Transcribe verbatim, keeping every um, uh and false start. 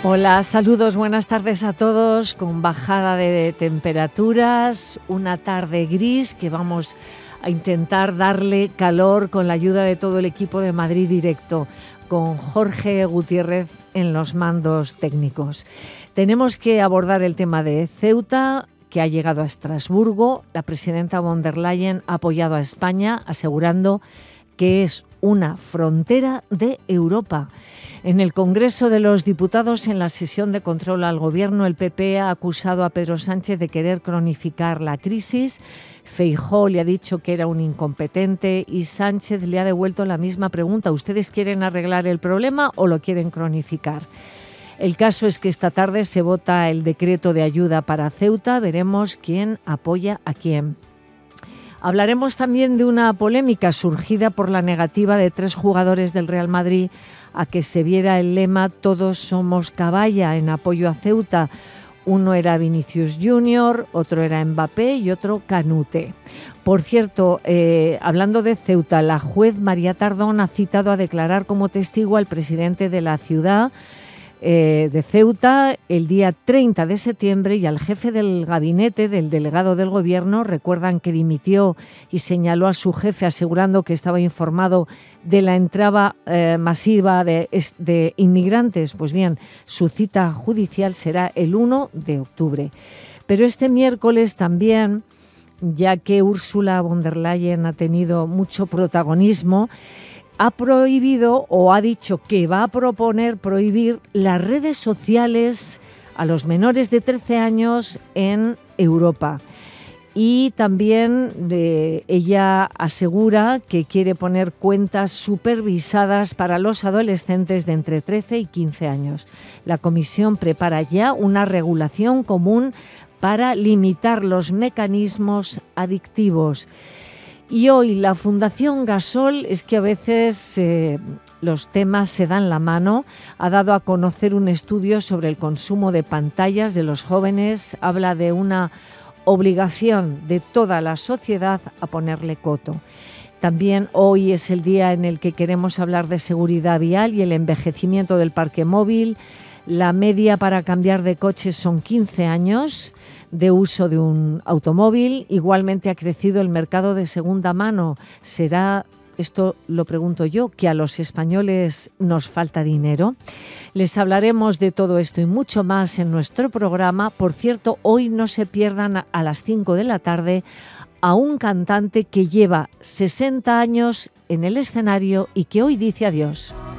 Hola, saludos, buenas tardes a todos, con bajada de temperaturas, una tarde gris que vamos a intentar darle calor con la ayuda de todo el equipo de Madrid Directo, con Jorge Gutiérrez en los mandos técnicos. Tenemos que abordar el tema de Ceuta, que ha llegado a Estrasburgo. La presidenta von der Leyen ha apoyado a España, asegurando que es una frontera de Europa. En el Congreso de los Diputados, en la sesión de control al Gobierno, el P P ha acusado a Pedro Sánchez de querer cronificar la crisis. Feijóo le ha dicho que era un incompetente y Sánchez le ha devuelto la misma pregunta. ¿Ustedes quieren arreglar el problema o lo quieren cronificar? El caso es que esta tarde se vota el decreto de ayuda para Ceuta. Veremos quién apoya a quién. Hablaremos también de una polémica surgida por la negativa de tres jugadores del Real Madrid a que se viera el lema "Todos somos caballa" en apoyo a Ceuta. Uno era Vinicius Junior, otro era Mbappé y otro Canute. Por cierto, eh, hablando de Ceuta, la juez María Tardón ha citado a declarar como testigo al presidente de la ciudad eh, de Ceuta el día treinta de septiembre y al jefe del gabinete del delegado del Gobierno. Recuerdan que dimitió y señaló a su jefe asegurando que estaba informado de la entrada eh, masiva de, de inmigrantes. Pues bien, su cita judicial será el uno de octubre. Pero este miércoles también, ya que Ursula von der Leyen ha tenido mucho protagonismo, ha prohibido o ha dicho que va a proponer prohibir las redes sociales a los menores de trece años en Europa. Y también de, ella asegura que quiere poner cuentas supervisadas para los adolescentes de entre trece y quince años. La Comisión prepara ya una regulación común para limitar los mecanismos adictivos. Y hoy la Fundación Gasol, es que a veces eh, los temas se dan la mano, ha dado a conocer un estudio sobre el consumo de pantallas de los jóvenes. Habla de una obligación de toda la sociedad a ponerle coto. También hoy es el día en el que queremos hablar de seguridad vial y el envejecimiento del parque móvil. La media para cambiar de coche son quince años de uso de un automóvil. Igualmente ha crecido el mercado de segunda mano. ¿Será, esto lo pregunto yo, que a los españoles nos falta dinero? Les hablaremos de todo esto y mucho más en nuestro programa. Por cierto, hoy no se pierdan a las cinco de la tarde a un cantante que lleva sesenta años en el escenario y que hoy dice adiós.